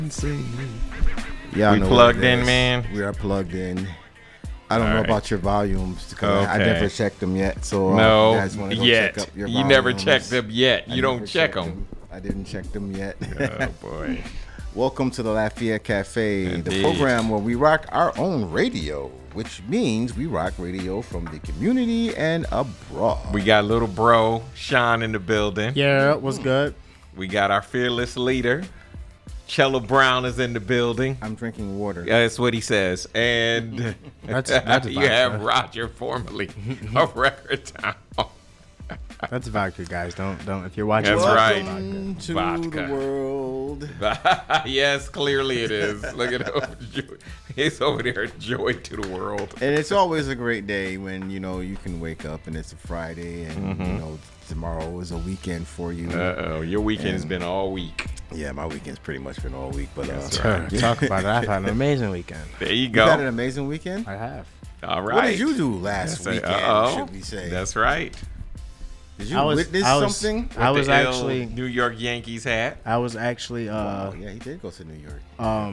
Yeah, we plugged in, man. We are plugged in. I don't know right. about your volumes because I Okay. never checked them yet. So No, you guys want to go yet. check up your You never volumes. checked them yet. I You don't never check checked them. I didn't check them yet. Oh, boy. Welcome to the Lafayette Cafe, the Indeed. program where we rock our own radio, which means we rock radio from the community and abroad. We got little bro Sean in the building. Yeah, what's good? We got our fearless leader. Cello Brown is in the building. I'm drinking water. That's what he says. And That's you have Roger, formerly of Record Town. That's vodka, guys. Don't. If you're watching, That's right. Welcome to Vodka. the world. Yes, clearly it is. Look at him. He's over there, joy to the world. And it's always a great day when, you know, you can wake up and it's a Friday and, you know, tomorrow is a weekend for you. Uh-oh, your weekend has been all week. Yeah, my weekend's pretty much been all week. But Talk about it. I've had an amazing weekend. There you you had an go. amazing weekend? I have. All right. What did you do last weekend, Uh-oh. should we say? That's right. Did you witness something? I was The ill actually. New York Yankees hat. I was actually. Wow, yeah, he did go to New York.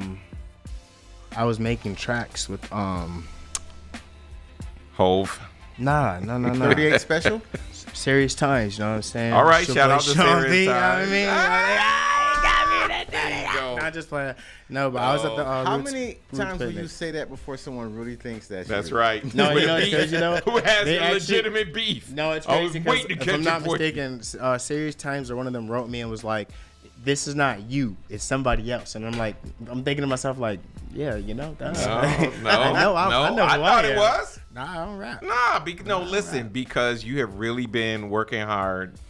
I was making tracks with Hove. No. 38 special? Serious Times, you know what I'm saying? All right, Triple shout A out to Sean Serious B, you know what I Times. mean? There you go. Not just playing. No, but I was at the. How Roots- many Roots times will picnic. you say that before someone really thinks that's That's you? right. No, you know, With a because you know beef. Who has they a actually- legitimate beef? No, it's I was crazy because waiting to if catch I'm not it for you. mistaken, Serious Times or one of them wrote me and was like, "This is not you, it's somebody else." And I'm like, I'm thinking to myself like, yeah, you know, that's No, I know, no, I know I who thought it am. was. Nah, I don't rap. Nah, listen, because you have really been working hard